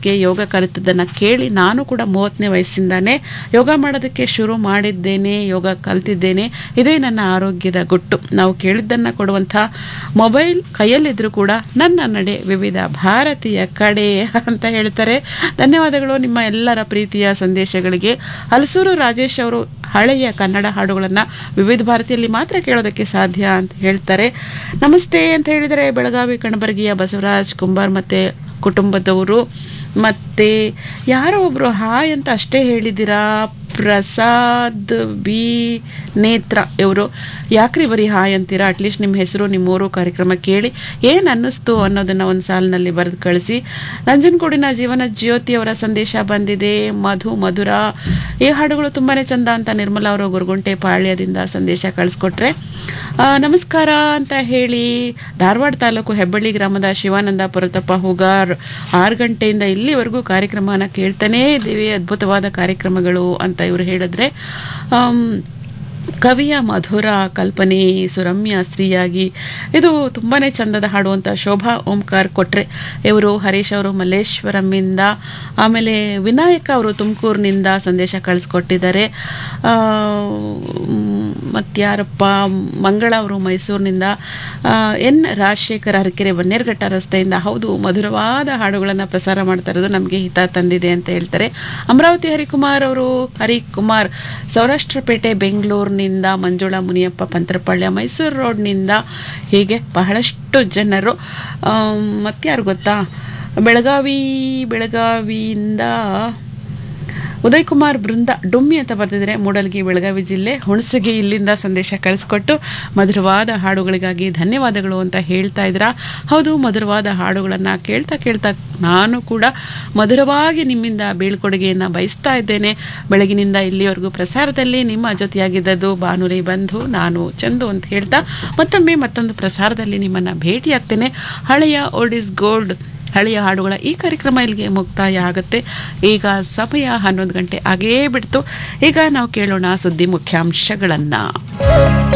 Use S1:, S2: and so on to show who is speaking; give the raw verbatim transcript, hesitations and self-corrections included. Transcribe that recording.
S1: ಬಗ್ಗೆ ಯೋಗ ಕಲಿತದ್ದನ್ನು ಕೇಳಿ ನಾನು ಕೂಡ ಮೂವತ್ತನೇ ವಯಸ್ಸಿಂದಾನೇ ಯೋಗ ಮಾಡೋದಕ್ಕೆ ಶುರು ಮಾಡಿದ್ದೇನೆ, ಯೋಗ ಕಲ್ತಿದ್ದೇನೆ. ಇದೇ ನನ್ನ ಆರೋಗ್ಯದ ಗುಟ್ಟು. ನಾವು ಕೇಳಿದ್ದನ್ನು ಕೊಡುವಂಥ ಮೊಬೈಲ್ ಕೈಯಲ್ಲಿದ್ದರೂ ಕೂಡ ನನ್ನ ನಡೆ ವಿವಿಧ ಭಾರತೀಯ ಕಡೆ ಅಂತ ಹೇಳ್ತಾರೆ. ಧನ್ಯವಾದಗಳು ನಿಮ್ಮ ಎಲ್ಲರ ಪ್ರೀತಿಯ ಸಂದೇಶಗಳಿಗೆ. ಹಲಸೂರು ರಾಜೇಶ್ ಅವರು ಹಳೆಯ ಕನ್ನಡ ಹಾಡುಗಳನ್ನು ವಿವಿಧ ಭಾರತಿಯಲ್ಲಿ ಮಾತ್ರ ಕೇಳೋದಕ್ಕೆ ಸಾಧ್ಯ ಅಂತ ಹೇಳ್ತಾರೆ. ನಮಸ್ತೆ ಅಂತ ಹೇಳಿದರೆ ಬೆಳಗಾವಿ ಕಣಬರ್ಗಿಯ ಬಸವರಾಜ್ ಕುಂಬಾರ್ ಮತ್ತು ಕುಟುಂಬದವರು. ಮತ್ತು ಯಾರೋ ಒಬ್ಬರು ಹಾಯ್ ಅಂತ ಅಷ್ಟೇ ಹೇಳಿದ್ದೀರಾ, ಪ್ರಸಾದ್ ಬಿ ನೇತ್ರ ಇವರು. ಯಾಕ್ರಿ ಬರೀ ಹಾಯ್ ಅಂತೀರಾ? ಅಟ್ಲೀಸ್ಟ್ ನಿಮ್ಮ ಹೆಸರು ನಿಮ್ಮೂರು ಕಾರ್ಯಕ್ರಮ ಕೇಳಿ ಏನು ಅನ್ನಿಸ್ತು ಅನ್ನೋದನ್ನು ಒಂದು ಸಾಲಿನಲ್ಲಿ ಬರೆದು ಕಳಿಸಿ. ನಂಜನಗೂಡಿನ ಜೀವನ ಜ್ಯೋತಿ ಅವರ ಸಂದೇಶ ಬಂದಿದೆ. ಮಧು ಮಧುರ ಈ ಹಾಡುಗಳು ತುಂಬಾ ಚಂದ ಅಂತ ನಿರ್ಮಲಾ ಅವರು ಗುರುಗುಂಟೆ ಪಾಳ್ಯದಿಂದ ಸಂದೇಶ ಕಳಿಸ್ಕೊಟ್ರೆ. ನಮಸ್ಕಾರ ಅಂತ ಹೇಳಿ ಧಾರವಾಡ ತಾಲೂಕು ಹೆಬ್ಬಳ್ಳಿ ಗ್ರಾಮದ ಶಿವಾನಂದ ಪುರತಪ್ಪ ಹೂಗಾರ್ ಆರು ಗಂಟೆಯಿಂದ ಇಲ್ಲಿವರೆಗೂ ಕಾರ್ಯಕ್ರಮನ ಕೇಳ್ತಾನೇ ಇದ್ದೀವಿ, ಅದ್ಭುತವಾದ ಕಾರ್ಯಕ್ರಮಗಳು ಅಂತ ಇವರು ಹೇಳಿದ್ರೆ. ಕವಿಯ ಮಧುರ ಕಲ್ಪನೆ ಸುರಮ್ಯ ಸ್ತ್ರೀಯಾಗಿ ಇದು ತುಂಬಾ ಚಂದದ ಹಾಡುವಂಥ ಶೋಭಾ ಓಂಕಾರ್ ಕೊಟ್ರೆ ಇವರು. ಹರೀಶ್ ಅವರು ಮಲ್ಲೇಶ್ವರಮಿಂದ, ಆಮೇಲೆ ವಿನಾಯಕ ಅವರು ತುಮಕೂರಿನಿಂದ ಸಂದೇಶ ಕಳಿಸ್ಕೊಟ್ಟಿದ್ದಾರೆ. ಮತ್ತಾರಪ್ಪ ಮಂಗಳ ಅವರು ಮೈಸೂರಿನಿಂದ, ಎನ್ ರಾಜಶೇಖರ್ ಹರಕೆರೆ ಬನ್ನೇರ್ಘಟ್ಟ ರಸ್ತೆಯಿಂದ. ಹೌದು, ಮಧುರವಾದ ಹಾಡುಗಳನ್ನು ಪ್ರಸಾರ ಮಾಡ್ತಾ ಇರೋದು ನಮಗೆ ಹಿತ ತಂದಿದೆ ಅಂತ ಹೇಳ್ತಾರೆ. ಅಮರಾವತಿ ಹರಿಕುಮಾರ್ ಅವರು ಹರಿಕುಮಾರ್ ಸೌರಾಷ್ಟ್ರಪೇಟೆ ಬೆಂಗಳೂರಿನಿಂದ, ಮಂಜುಳಾ ಮುನಿಯಪ್ಪ ಪಂತ್ರಪಾಳ್ಯ ಮೈಸೂರು ರೋಡ್ನಿಂದ. ಹೀಗೆ ಬಹಳಷ್ಟು ಜನರು. ಮತ್ತಾರು ಗೊತ್ತಾ, ಬೆಳಗಾವಿ ಬೆಳಗಾವಿಯಿಂದ ಉದಯ್ ಕುಮಾರ್ ಬೃಂದ ಡುಮ್ಮಿ ಅಂತ ಬರ್ತಿದ್ರೆ ಮೂಡಲ್ಗಿ ಬೆಳಗಾವಿ ಜಿಲ್ಲೆ ಹುಣಸಗಿ ಇಲ್ಲಿಂದ ಸಂದೇಶ ಕಳಿಸ್ಕೊಟ್ಟು ಮಧುರವಾದ ಹಾಡುಗಳಿಗಾಗಿ ಧನ್ಯವಾದಗಳು ಅಂತ ಹೇಳ್ತಾ ಇದ್ರ. ಹೌದು, ಮಧುರವಾದ ಹಾಡುಗಳನ್ನು ಕೇಳ್ತಾ ಕೇಳ್ತಾ ನಾನು ಕೂಡ ಮಧುರವಾಗಿ ನಿಮ್ಮಿಂದ ಬೀಳ್ಕೊಡುಗೆಯನ್ನು ಬಯಸ್ತಾ ಇದ್ದೇನೆ. ಬೆಳಗಿನಿಂದ ಇಲ್ಲಿವರೆಗೂ ಪ್ರಸಾರದಲ್ಲಿ ನಿಮ್ಮ ಜೊತೆಯಾಗಿದ್ದದ್ದು ಬಾನುಲಿ ಬಂಧು ನಾನು ಚಂದು ಅಂತ ಹೇಳ್ತಾ ಮತ್ತೊಮ್ಮೆ ಮತ್ತೊಂದು ಪ್ರಸಾರದಲ್ಲಿ ನಿಮ್ಮನ್ನು ಭೇಟಿಯಾಗ್ತೇನೆ. ಹಳೆಯ ಓಲ್ಡ್ ಇಸ್ ಗೋಲ್ಡ್, ಹಳೆಯ ಹಾಡುಗಳ ಈ ಕಾರ್ಯಕ್ರಮ ಇಲ್ಲಿಗೆ ಮುಕ್ತಾಯ ಆಗುತ್ತೆ. ಈಗ ಸಮಯ ಹನ್ನೊಂದು ಗಂಟೆ ಆಗೇ ಬಿಡ್ತು. ಈಗ ನಾವು ಕೇಳೋಣ ಸುದ್ದಿ ಮುಖ್ಯಾಂಶಗಳನ್ನು.